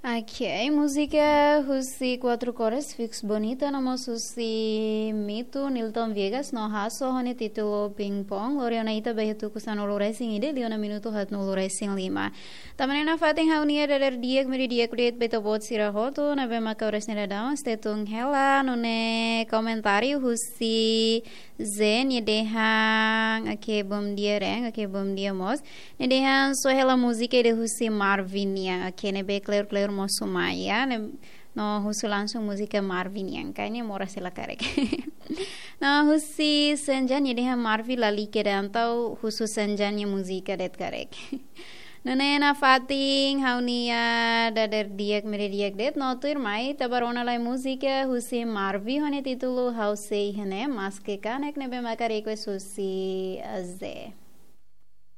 Ok, música Husi quatro cores fix bonita nomos Husi Mito Nilton Viegas no haso hone título Ping Pong Loriana ita behitu kusano racing ide liona minuto hat no racing lima. Tamanena fating haunia der diek meri diek kudet beto bot sirahoto na be maka ores nera damas tetung hela none komentari Husi zen yedehang ake bom dia reng ake bom dia mos yedehang so hela música de Husi Marvinia ake ne be clear Mosumaya no husu langsung musika Marvin yang kayaknya mora sila karek. No husi senjan jadi Marvin lali ke antau husu senjannya musika det karek. Nana fating haunia dader diak mere diak det no tuir mai tabarona lai musika husi Marvin hone titulu hause hene maske kanek nebe makarek husi azze.